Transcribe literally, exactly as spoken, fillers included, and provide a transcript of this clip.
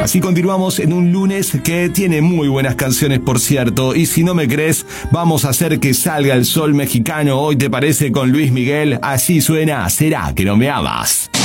Así continuamos en un lunes que tiene muy buenas canciones, por cierto. Y si no me crees, vamos a hacer que salga el sol mexicano. Hoy, ¿te parece? Con Luis Miguel. Así suena, ¿será que no me amas?